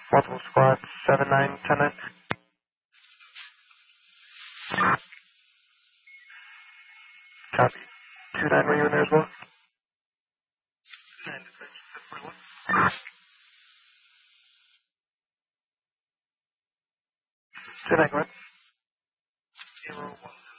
Multiple squad, 7-9, 10-9. Copy. 2-9, were you in there as well? 2-9, go ahead. 0-1.